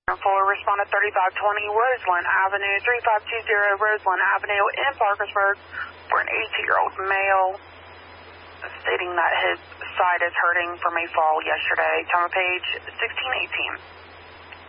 Fuller responded 3520 Roseland Avenue, 3520 Roseland Avenue in Parkersburg for an 18-year-old male stating that his side is hurting from a fall yesterday. Time of page 1618.